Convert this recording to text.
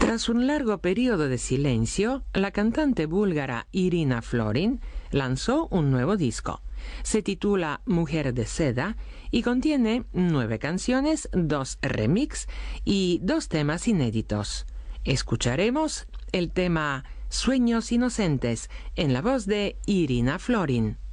Tras un largo periodo de silencio, la cantante búlgara Irina Florin lanzó un nuevo disco. Se titula Mujer de Seda y contiene 9 canciones, 2 remix y 2 temas inéditos. Escucharemos el tema Sueños Inocentes en la voz de Irina Florin.